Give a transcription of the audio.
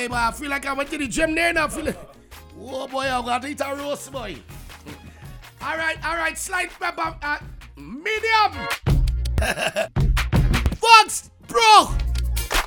Hey, boy, I feel like I went to the gym there now. Oh, boy, I got to eat a roast, boy. All right, slide, medium.